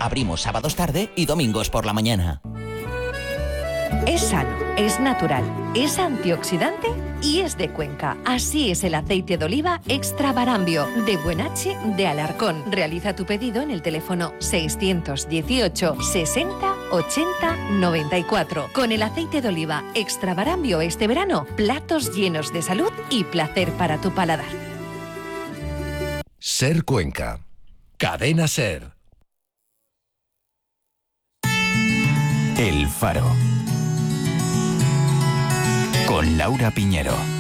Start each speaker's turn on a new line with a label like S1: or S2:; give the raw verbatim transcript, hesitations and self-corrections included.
S1: Abrimos sábados tarde y domingos por la mañana.
S2: Es sano, es natural, es antioxidante y es de Cuenca. Así es el aceite de oliva Extra Barambio, de Buenache de Alarcón. Realiza tu pedido en el teléfono seiscientos dieciocho sesenta ochenta noventa y cuatro. Con el aceite de oliva Extra Barambio este verano, platos llenos de salud y placer para tu paladar.
S3: Ser Cuenca. Cadena Ser.
S4: El Faro. Con Laura Piñero.